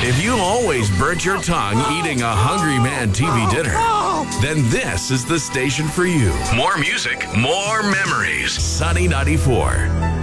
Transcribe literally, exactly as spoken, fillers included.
If you always burnt your tongue eating a Hungry Man T V dinner, then this is the station for you. More music, more memories. Sunny ninety-four.